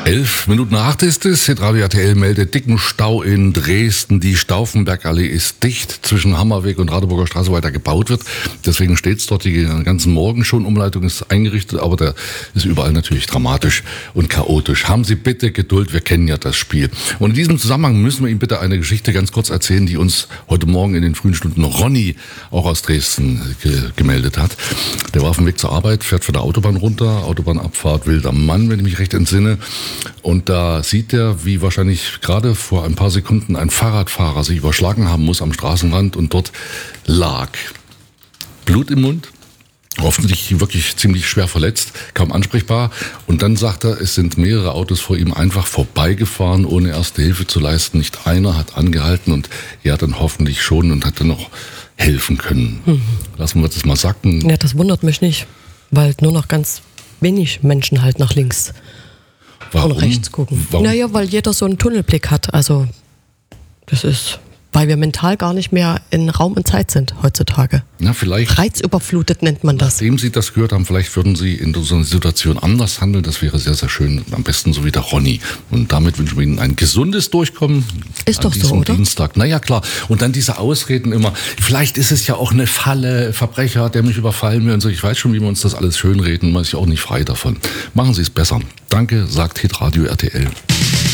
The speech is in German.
11:08 ist es. Radio RTL meldet dicken Stau in Dresden. Die Stauffenbergallee ist dicht. Zwischen Hammerweg und Radeburger Straße weiter gebaut wird. Deswegen steht es dort den ganzen Morgen schon. Umleitung ist eingerichtet, aber der ist überall natürlich dramatisch und chaotisch. Haben Sie bitte Geduld, wir kennen ja das Spiel. Und in diesem Zusammenhang müssen wir Ihnen bitte eine Geschichte ganz kurz erzählen, die uns heute Morgen in den frühen Stunden Ronny auch aus Dresden gemeldet hat. Der war auf dem Weg zur Arbeit, fährt von der Autobahn runter, Autobahnabfahrt Wilder Mann, wenn ich mich recht entsinne. Und da sieht er, wie wahrscheinlich gerade vor ein paar Sekunden ein Fahrradfahrer sich überschlagen haben muss am Straßenrand und dort lag Blut im Mund, hoffentlich wirklich ziemlich schwer verletzt, kaum ansprechbar. Und dann sagt er, es sind mehrere Autos vor ihm einfach vorbeigefahren, ohne erste Hilfe zu leisten. Nicht einer hat angehalten und er dann hoffentlich schon und hat dann noch helfen können. Lassen wir das mal sacken. Ja, das wundert mich nicht, weil nur noch ganz wenig Menschen halt nach links Warum? und rechts gucken. Warum? Naja, weil jeder so einen Tunnelblick hat. Also das ist, weil wir mental gar nicht mehr in Raum und Zeit sind heutzutage. Na, vielleicht. Reizüberflutet nennt man das. Nachdem Sie das gehört haben, vielleicht würden Sie in so einer Situation anders handeln. Das wäre sehr, sehr schön. Am besten so wie der Ronny. Und damit wünschen wir Ihnen ein gesundes Durchkommen. Ist doch so, diesem oder? Dienstag. Naja, klar. Und dann diese Ausreden immer. Vielleicht ist es ja auch eine Falle, Verbrecher, der mich überfallen will und so. Ich weiß schon, wie wir uns das alles schönreden. Man ist ja auch nicht frei davon. Machen Sie es besser. Danke, sagt Hitradio RTL.